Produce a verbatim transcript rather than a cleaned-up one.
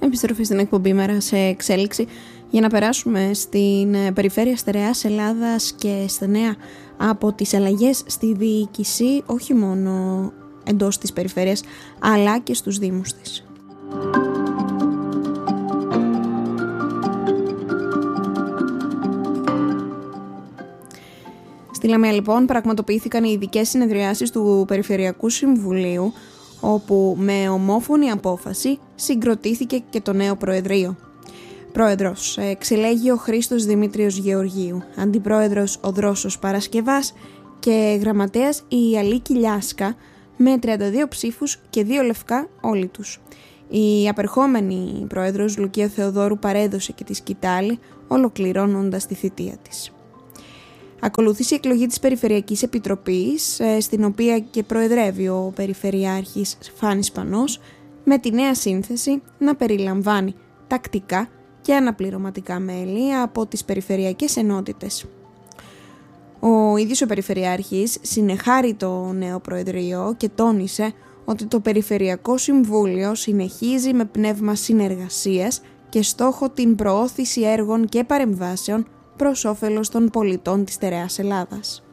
Επιστροφή στην εκπομπή Μέρα σε Εξέλιξη για να περάσουμε στην περιφέρεια Στερεάς Ελλάδας και στα νέα από τις αλλαγές στη διοίκηση, όχι μόνο εντός της περιφέρειας αλλά και στους δήμους της. Στη Λαμία λοιπόν πραγματοποιήθηκαν οι ειδικές συνεδριάσεις του Περιφερειακού Συμβουλίου, όπου με ομόφωνη απόφαση συγκροτήθηκε και το νέο Προεδρείο. Πρόεδρος εξελέγει ο Χρήστος Δημήτριος Γεωργίου, αντιπρόεδρος ο Δρόσος Παρασκευάς και γραμματέας η Αλίκη Λιάσκα με τριάντα δύο ψήφους και δύο λευκά όλοι τους. Η απερχόμενη πρόεδρος Λουκία Θεοδόρου παρέδωσε και τη σκητάλη, ολοκληρώνοντας τη θητεία της. Ακολούθησε η εκλογή της Περιφερειακής Επιτροπής, στην οποία και προεδρεύει ο Περιφερειάρχης Φάνης Πανός, με τη νέα σύνθεση να περιλαμβάνει τακτικά και αναπληρωματικά μέλη από τις περιφερειακές ενότητες. Ο ίδιος ο Περιφερειάρχης συνεχάρει το νέο Προεδρείο και τόνισε ότι το Περιφερειακό Συμβούλιο συνεχίζει με πνεύμα συνεργασίας και στόχο την προώθηση έργων και παρεμβάσεων προς όφελος των πολιτών της Στερεάς Ελλάδας.